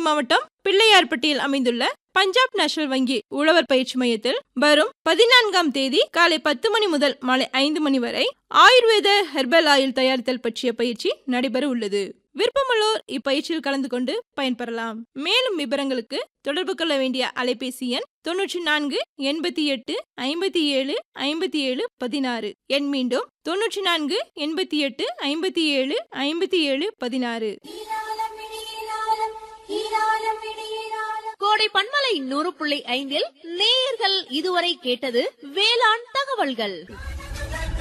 மாவட்டம் பிள்ளையார்பட்டியில் அமைந்துள்ள பஞ்சாப் நேஷனல் வங்கி உழவர் பயிற்சி மையத்தில் வரும் 14ஆம் தேதி காலை 10 மணி முதல் மாலை 5 மணி வரை ஆயுர்வேத ஹெர்பல் ஆயில் தயாரித்தல் பற்றிய பயிற்சி நடைபெற உள்ளது. விருப்பமுள்ளோர் இப்பயிற்சியில் கலந்து கொண்டு பயன்பெறலாம். மேலும் விவரங்களுக்கு தொடர்பு கொள்ள வேண்டிய அலைபேசி எண் 94 88 57 57 16. எண் மீண்டும் 94 88 57 57 16. கோடை பண்பலை 100.5 நேயர்கள் இதுவரை கேட்டது வேளாண் தகவல்கள்.